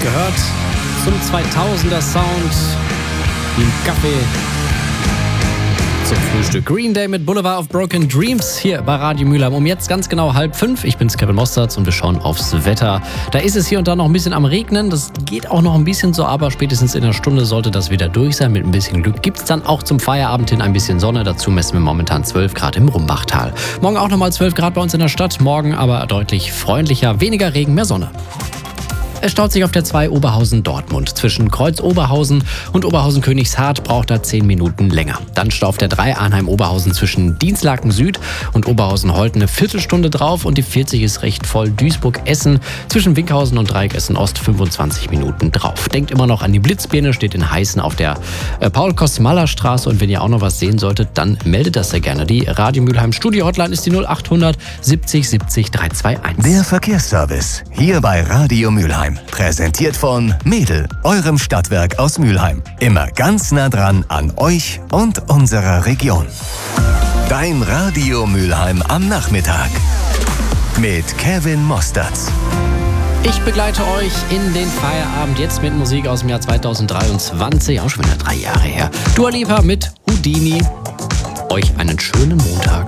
gehört zum 2000er Sound wie ein Kaffee zum Frühstück. Green Day mit Boulevard of Broken Dreams hier bei Radio Mülheim. Um jetzt ganz genau 4:30. Ich bin's, Kevin Mosterz, und wir schauen aufs Wetter. Da ist es hier und da noch ein bisschen am Regnen. Das geht auch noch ein bisschen so, aber spätestens in einer Stunde sollte das wieder durch sein. Mit ein bisschen Glück gibt's dann auch zum Feierabend hin ein bisschen Sonne. Dazu messen wir momentan 12 Grad im Rumbachtal. Morgen auch nochmal 12 Grad bei uns in der Stadt. Morgen aber deutlich freundlicher. Weniger Regen, mehr Sonne. Es staut sich auf der 2 Oberhausen-Dortmund. Zwischen Kreuz-Oberhausen und Oberhausen-Königshardt braucht er 10 Minuten länger. Dann staut auf der 3 Arnheim-Oberhausen zwischen Dienstlaken Süd und Oberhausen-Holt eine Viertelstunde drauf und die 40 ist recht voll. Duisburg-Essen zwischen Winkhausen und Dreieck Essen-Ost 25 Minuten drauf. Denkt immer noch an die Blitzbirne, steht in Heißen auf der Paul-Kostmaller-Straße, und wenn ihr auch noch was sehen solltet, dann meldet das sehr gerne. Die Radio Mülheim Studio-Hotline ist die 0800 70 70 321. Der Verkehrsservice hier bei Radio Mülheim. Präsentiert von Mädel, eurem Stadtwerk aus Mülheim. Immer ganz nah dran an euch und unserer Region. Dein Radio Mülheim am Nachmittag. Mit Kevin Mosterz. Ich begleite euch in den Feierabend jetzt mit Musik aus dem Jahr 2023. Auch schon wieder 3 Jahre her. Dua Lipa mit Houdini. Euch einen schönen Montag.